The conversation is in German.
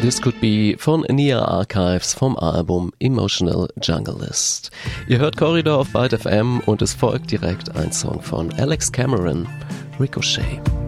This Could Be von Nia Archives vom Album Emotional Junglist. Ihr hört Corridor auf Byte FM und es folgt direkt ein Song von Alex Cameron, Ricochet.